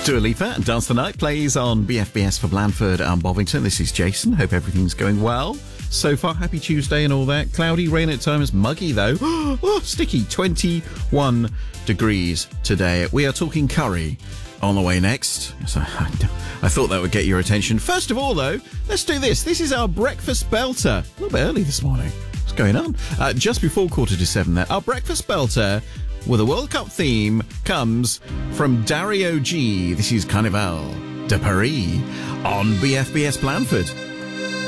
Dua Lipa and Dance the Night plays on BFBS for Blandford and Bovington. This is Jason. Hope everything's going well. So far, happy Tuesday and all that. Cloudy, rain at times, muggy though. Oh, sticky. 21 degrees today. We are talking curry on the way next. So I thought that would get your attention. First of all, though, let's do this. This is our breakfast belter. A little bit early this morning. What's going on? Just before 7:15 there. Our breakfast belter with a World Cup theme comes from Dario G. This is Carnival de Paris on BFBS Blandford.